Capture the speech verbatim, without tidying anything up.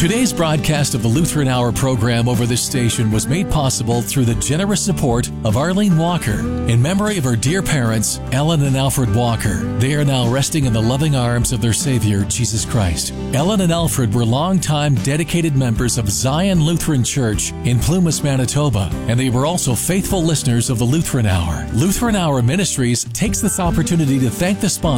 Today's broadcast of the Lutheran Hour program over this station was made possible through the generous support of Arlene Walker in memory of her dear parents, Ellen and Alfred Walker. They are now resting in the loving arms of their Savior, Jesus Christ. Ellen and Alfred were longtime dedicated members of Zion Lutheran Church in Plumas, Manitoba, and they were also faithful listeners of the Lutheran Hour. Lutheran Hour Ministries takes this opportunity to thank the sponsor